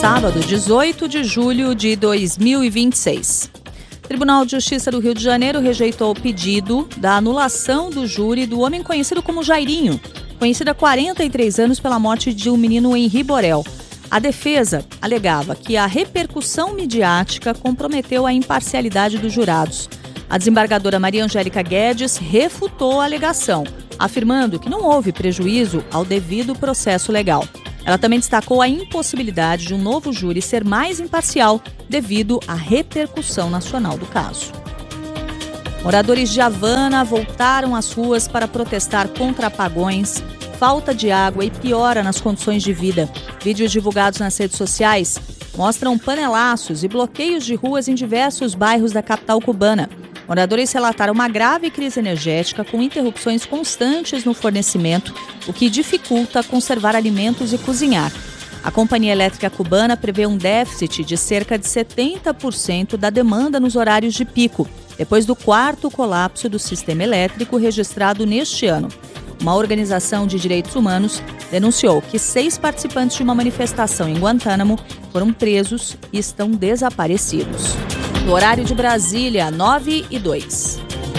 sábado, 18 de julho de 2026. O Tribunal de Justiça do Rio de Janeiro rejeitou o pedido da anulação do júri do homem conhecido como Jairinho, conhecido há 43 anos pela morte de um menino em Riborel. A defesa alegava que a repercussão midiática comprometeu a imparcialidade dos jurados. A desembargadora Maria Angélica Guedes refutou a alegação, afirmando que não houve prejuízo ao devido processo legal. Ela também destacou a impossibilidade de um novo júri ser mais imparcial devido à repercussão nacional do caso. Moradores de Havana voltaram às ruas para protestar contra apagões, falta de água e piora nas condições de vida. Vídeos divulgados nas redes sociais mostram panelaços e bloqueios de ruas em diversos bairros da capital cubana. Moradores relataram uma grave crise energética com interrupções constantes no fornecimento, o que dificulta conservar alimentos e cozinhar. A Companhia Elétrica Cubana prevê um déficit de cerca de 70% da demanda nos horários de pico, depois do quarto colapso do sistema elétrico registrado neste ano. Uma organização de direitos humanos denunciou que 6 participantes de uma manifestação em Guantánamo foram presos e estão desaparecidos. No horário de Brasília, 9h02.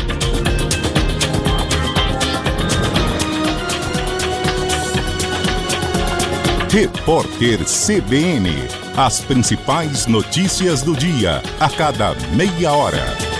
Repórter CBN. As principais notícias do dia, a cada meia hora.